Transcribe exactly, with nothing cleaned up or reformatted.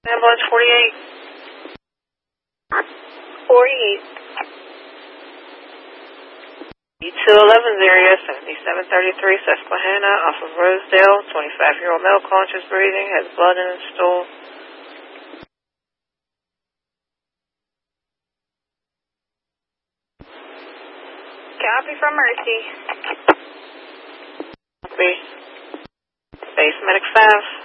Ambulance forty-eight. forty-eight. E two eleven area seventy-seven thirty-three Susquehanna off of Rosedale. twenty-five-year-old male conscious breathing, has blood in his stool. Copy from Mercy. Copy. Base Medic five.